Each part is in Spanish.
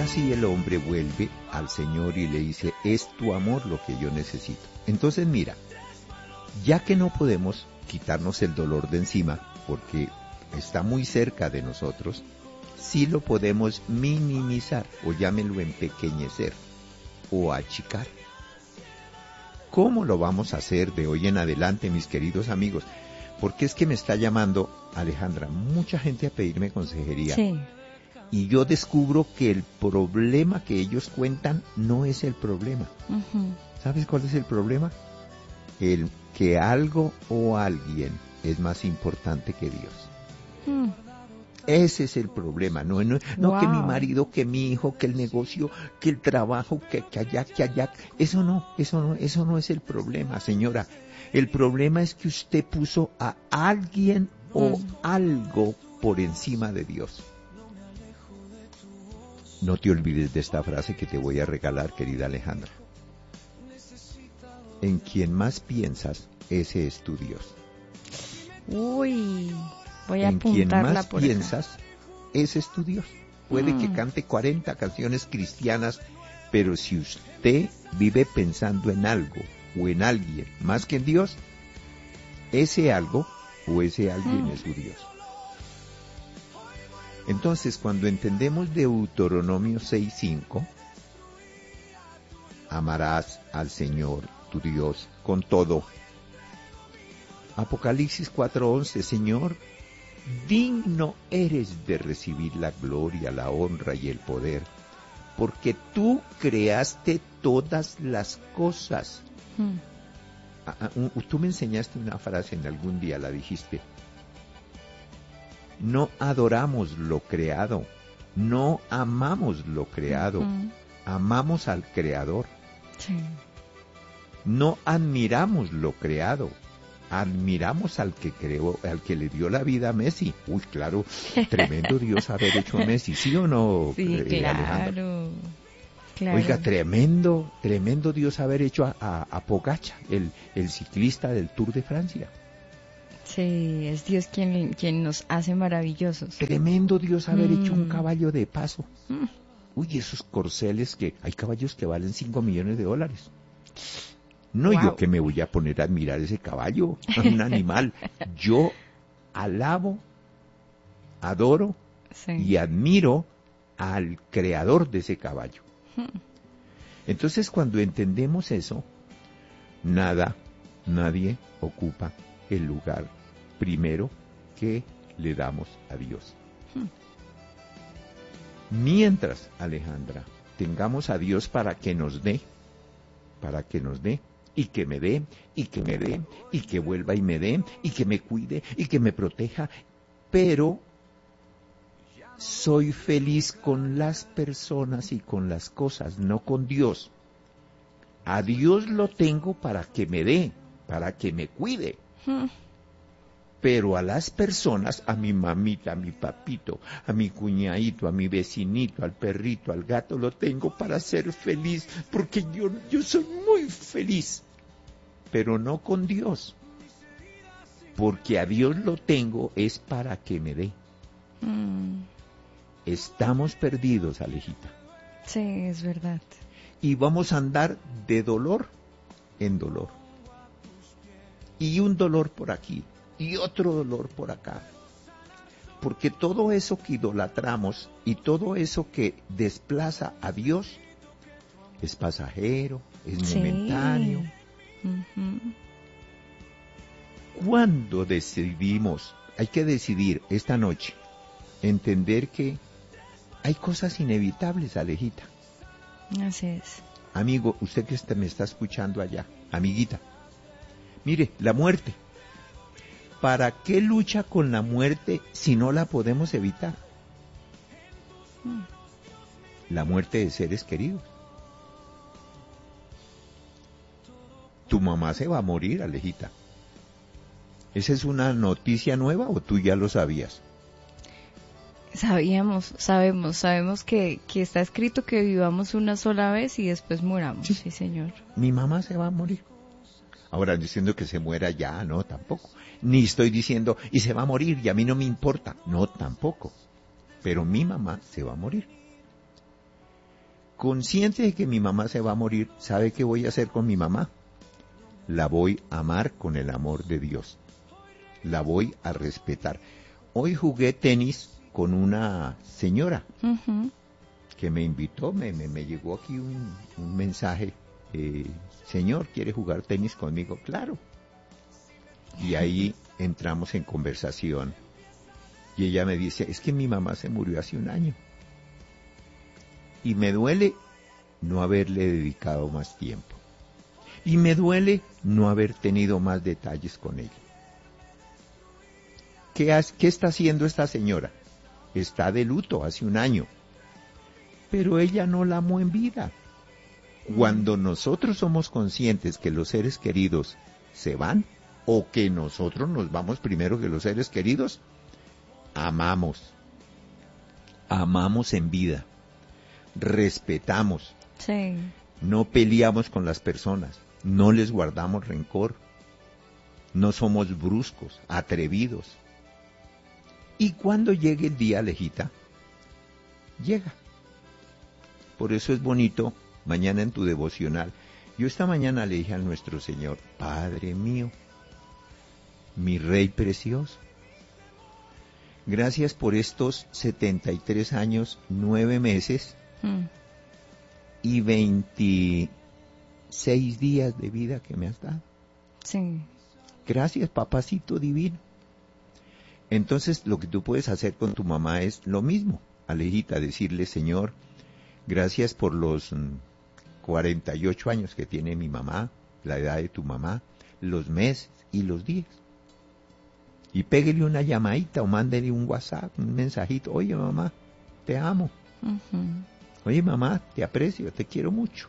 así el hombre vuelve al Señor y le dice, es tu amor lo que yo necesito. Entonces mira, ya que no podemos quitarnos el dolor de encima, porque está muy cerca de nosotros, sí lo podemos minimizar, o llámenlo empequeñecer, o achicar. ¿Cómo lo vamos a hacer de hoy en adelante, mis queridos amigos? Porque es que me está llamando, Alejandra, mucha gente a pedirme consejería. Sí. Y yo descubro que el problema que ellos cuentan no es el problema. Ujú. ¿Sabes cuál es el problema? El que algo o alguien es más importante que Dios. Mm. Ese es el problema, no que mi Wow. marido, que mi hijo, que el negocio, que el trabajo, que allá. Eso no es el problema, señora. El problema es que usted puso a alguien o algo por encima de Dios. No te olvides de esta frase que te voy a regalar, querida Alejandra. En quien más piensas, ese es tu Dios. Uy, voy a En quien apuntarla más por acá. piensas, ese es tu Dios. Puede que cante 40 canciones cristianas, pero si usted vive pensando en algo o en alguien más que en Dios, ese algo o ese alguien es su Dios. Entonces, cuando entendemos Deuteronomio 6:5, amarás al Señor, tu Dios, con todo. Apocalipsis 4:11, Señor, digno eres de recibir la gloria, la honra y el poder, porque tú creaste todas las cosas. Tú me enseñaste una frase en algún día, la dijiste. No adoramos lo creado, no amamos lo creado, amamos al Creador. Sí. No admiramos lo creado, admiramos al que creó, al que le dio la vida a Messi. Uy, claro, tremendo Dios haber hecho a Messi, ¿sí o no, Sí, Alejandra? claro. Oiga, tremendo Dios haber hecho a Pogačar, el ciclista del Tour de Francia. Sí, es Dios quien nos hace maravillosos. Tremendo Dios haber hecho un caballo de paso. Uy, esos corceles que hay caballos que valen $5 millones. No, Wow. yo que me voy a poner a admirar ese caballo, un animal. Yo alabo, adoro Sí. y admiro al creador de ese caballo. Entonces, cuando entendemos eso, nadie ocupa el lugar primero que le damos a Dios. Mientras, Alejandra, tengamos a Dios para que nos dé, y que me dé, y que me dé, y que vuelva y me dé, y que me cuide, y que me proteja, pero soy feliz con las personas y con las cosas, no con Dios. A Dios lo tengo para que me dé, para que me cuide. Pero a las personas, a mi mamita, a mi papito, a mi cuñadito, a mi vecinito, al perrito, al gato, lo tengo para ser feliz, porque yo soy muy feliz, pero no con Dios, porque a Dios lo tengo es para que me dé. Estamos perdidos, Alejita. Sí, es verdad. Y vamos a andar de dolor en dolor. Y un dolor por aquí, y otro dolor por acá. Porque todo eso que idolatramos y todo eso que desplaza a Dios es pasajero, es momentáneo. Cuando decidimos, hay que decidir esta noche, entender que hay cosas inevitables, Alejita. Así es. Amigo, usted que me está escuchando allá, amiguita, mire, la muerte. ¿Para qué lucha con la muerte si no la podemos evitar? La muerte de seres queridos. Tu mamá se va a morir, Alejita. ¿Esa es una noticia nueva o tú ya lo sabías? Sabemos que está escrito que vivamos una sola vez y después muramos, sí señor. Mi mamá se va a morir. Ahora, diciendo que se muera ya, no, tampoco. Ni estoy diciendo, y se va a morir, y a mí no me importa. No, tampoco. Pero mi mamá se va a morir. consciente de que mi mamá se va a morir, ¿sabe qué voy a hacer con mi mamá? La voy a amar con el amor de Dios. La voy a respetar. Hoy jugué tenis con una señora que me invitó, me llegó aquí un mensaje, señor, ¿quiere jugar tenis conmigo? Claro. Y ahí entramos en conversación y ella me dice, es que mi mamá se murió hace un año y me duele no haberle dedicado más tiempo y me duele no haber tenido más detalles con ella. ¿Qué está haciendo esta señora? Está de luto hace un año, pero ella no la amó en vida. Cuando nosotros somos conscientes que los seres queridos se van, o que nosotros nos vamos primero que los seres queridos, amamos en vida, respetamos, Sí. no peleamos con las personas, no les guardamos rencor, no somos bruscos, atrevidos. Y cuando llegue el día, Alejita, llega. Por eso es bonito, mañana en tu devocional, yo esta mañana le dije a nuestro Señor, Padre mío, mi Rey precioso, gracias por estos 73 años, 9 meses y 26 días de vida que me has dado. Sí. Gracias, papacito divino. Entonces, lo que tú puedes hacer con tu mamá es lo mismo, Alejita, decirle, Señor, gracias por los 48 años que tiene mi mamá, la edad de tu mamá, los meses y los días. Y péguele una llamadita o mándele un WhatsApp, un mensajito, oye mamá, te amo. Oye mamá, te aprecio, te quiero mucho.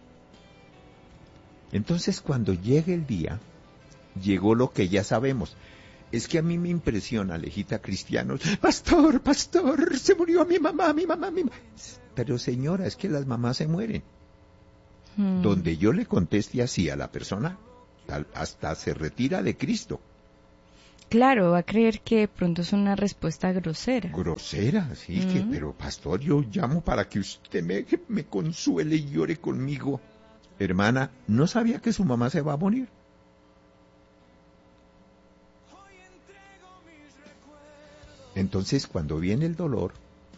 Entonces, cuando llegue el día, llegó lo que ya sabemos. Es que a mí me impresiona, Alejita, cristianos, pastor, se murió mi mamá. Pero señora, es que las mamás se mueren. Donde yo le conteste así a la persona, hasta se retira de Cristo. Claro, va a creer que de pronto es una respuesta grosera. Grosera, sí, pero pastor, yo llamo para que usted me consuele y llore conmigo. Hermana, ¿no sabía que su mamá se va a morir? Entonces, cuando viene el dolor,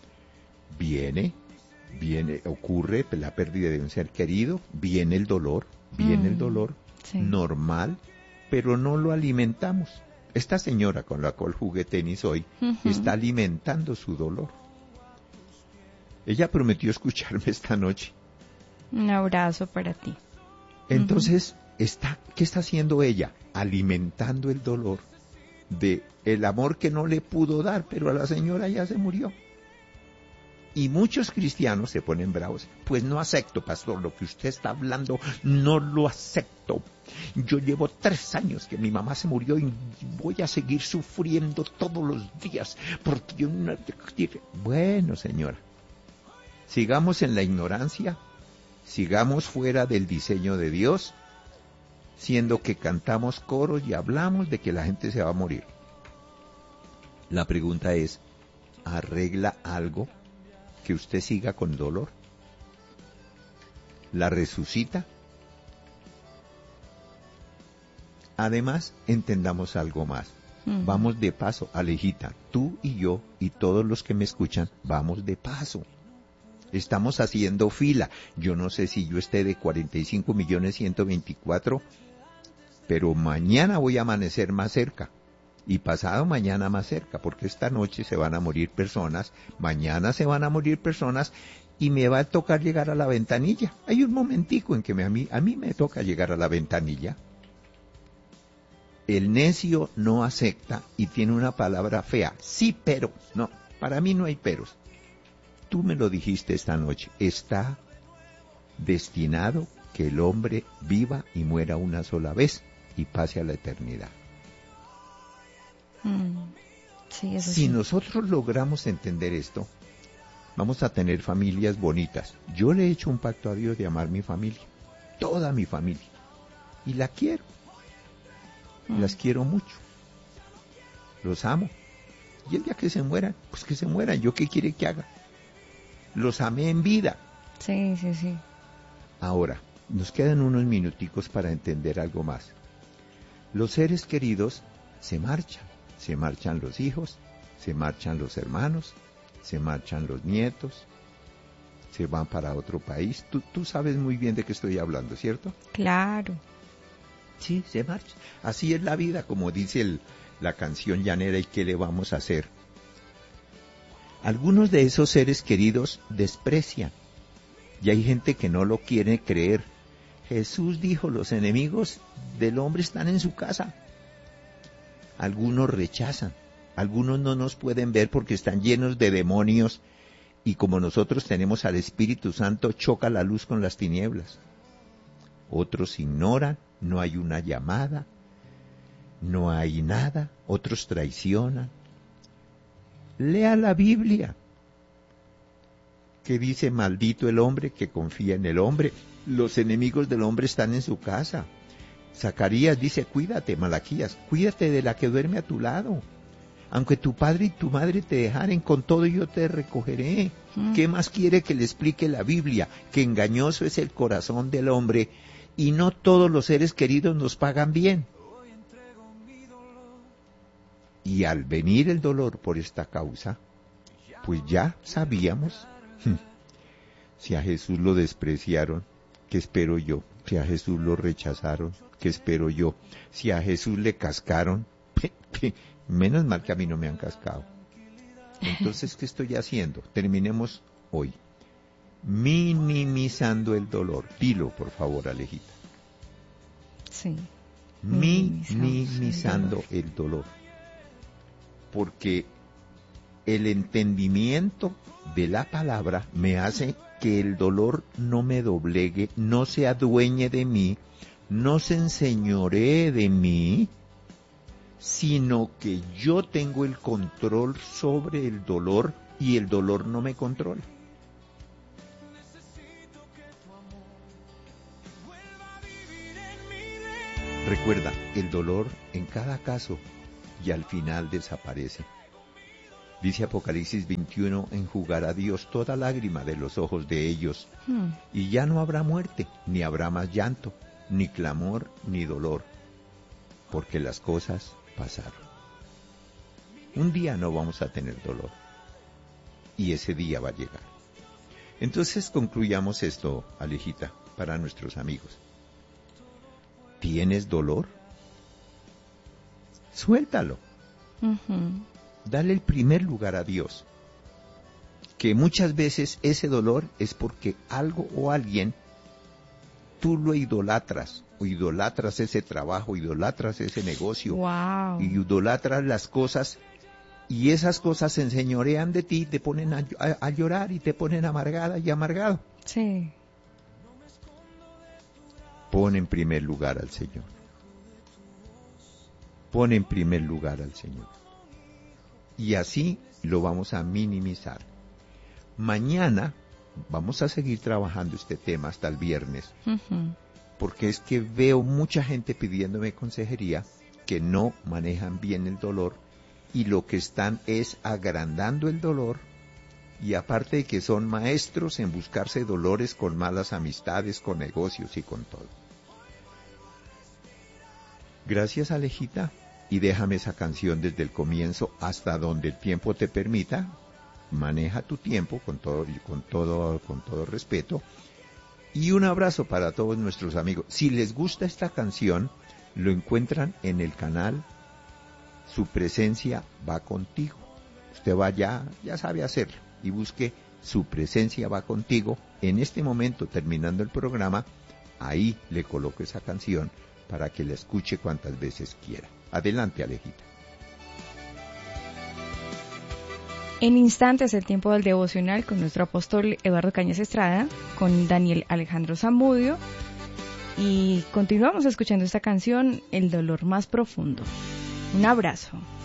ocurre la pérdida de un ser querido, viene el dolor, sí, normal, pero no lo alimentamos. Esta señora con la cual jugué tenis hoy está alimentando su dolor. Ella prometió escucharme esta noche. Un abrazo para ti. Entonces, ¿qué está haciendo ella? Alimentando el dolor de el amor que no le pudo dar, pero a la señora ya se murió. Y muchos cristianos se ponen bravos. Pues no acepto, pastor, lo que usted está hablando, no lo acepto. Yo llevo 3 años que mi mamá se murió y voy a seguir sufriendo todos los días. Porque yo no... Bueno, señora, sigamos en la ignorancia, sigamos fuera del diseño de Dios, siendo que cantamos coros y hablamos de que la gente se va a morir. La pregunta es, ¿arregla algo que usted siga con dolor? ¿La resucita? Además, entendamos algo más. Vamos de paso, Alejita, tú y yo y todos los que me escuchan, vamos de paso. Estamos haciendo fila. Yo no sé si yo esté de 45.124.000, pero mañana voy a amanecer más cerca. Y pasado mañana más cerca, porque esta noche se van a morir personas, mañana se van a morir personas, y me va a tocar llegar a la ventanilla. Hay un momentico en que a mí me toca llegar a la ventanilla. El necio no acepta y tiene una palabra fea. Sí, pero. No, para mí no hay peros. Tú me lo dijiste esta noche. Está destinado que el hombre viva y muera una sola vez y pase a la eternidad. Sí, eso si sí. nosotros logramos entender esto, vamos a tener familias bonitas. Yo le he hecho un pacto a Dios de amar mi familia, toda mi familia, y la quiero. Las quiero mucho. Los amo. Y el día que se mueran, pues que se mueran. ¿Yo qué quiere que haga? Los amé en vida. Sí, sí, sí. Ahora, nos quedan unos minuticos para entender algo más. Los seres queridos se marchan los hijos, se marchan los hermanos, se marchan los nietos, se van para otro país. Tú sabes muy bien de qué estoy hablando, ¿cierto? Claro. Sí, se marcha. Así es la vida, como dice la canción llanera, ¿y qué le vamos a hacer? Algunos de esos seres queridos desprecian, y hay gente que no lo quiere creer. Jesús dijo, los enemigos del hombre están en su casa. Algunos rechazan, algunos no nos pueden ver porque están llenos de demonios, y como nosotros tenemos al Espíritu Santo, choca la luz con las tinieblas. Otros ignoran, no hay una llamada, no hay nada, otros traicionan. Lea la Biblia, que dice, maldito el hombre que confía en el hombre. Los enemigos del hombre están en su casa. Zacarías dice, cuídate, Malaquías, cuídate de la que duerme a tu lado. Aunque tu padre y tu madre te dejaren, con todo yo te recogeré. ¿Qué más quiere que le explique la Biblia? Que engañoso es el corazón del hombre, y no todos los seres queridos nos pagan bien. Y al venir el dolor por esta causa, pues ya sabíamos, si a Jesús lo despreciaron, ¿qué espero yo? Si a Jesús lo rechazaron, ¿qué espero yo? Si a Jesús le cascaron, menos mal que a mí no me han cascado. Entonces, ¿qué estoy haciendo? Terminemos hoy. Minimizando el dolor. Dilo, por favor, Alejita. Sí. Minimizando el dolor. Porque el entendimiento de la palabra me hace que el dolor no me doblegue, no se adueñe de mí, no se enseñoree de mí, sino que yo tengo el control sobre el dolor y el dolor no me controla. Recuerda, el dolor en cada caso y al final desaparece. Dice Apocalipsis 21, enjugará Dios toda lágrima de los ojos de ellos, y ya no habrá muerte, ni habrá más llanto, ni clamor, ni dolor, porque las cosas pasaron. Un día no vamos a tener dolor, y ese día va a llegar. Entonces concluyamos esto, Alejita, para nuestros amigos. ¿Tienes dolor? Suéltalo. Dale el primer lugar a Dios. Que muchas veces ese dolor es porque algo o alguien tú lo idolatras, o idolatras ese trabajo, idolatras ese negocio, idolatras las cosas, y esas cosas se enseñorean de ti, te ponen a llorar y te ponen amargada y amargado. Sí. Pon en primer lugar al Señor. Pon en primer lugar al Señor. Y así lo vamos a minimizar. Mañana vamos a seguir trabajando este tema hasta el viernes, porque es que veo mucha gente pidiéndome consejería que no manejan bien el dolor y lo que están es agrandando el dolor, y aparte de que son maestros en buscarse dolores con malas amistades, con negocios y con todo. Gracias, Alejita, y déjame esa canción desde el comienzo hasta donde el tiempo te permita. Maneja tu tiempo con todo respeto. Y un abrazo para todos nuestros amigos. Si les gusta esta canción, lo encuentran en el canal Su Presencia Va Contigo. Usted va ya sabe hacerlo, y busque Su Presencia Va Contigo. En este momento, terminando el programa, ahí le coloco esa canción para que la escuche cuantas veces quiera. Adelante, Alejita. En instantes, el tiempo del devocional con nuestro apóstol Eduardo Cañas Estrada, con Daniel Alejandro Zamudio, y continuamos escuchando esta canción, El dolor más profundo. Un abrazo.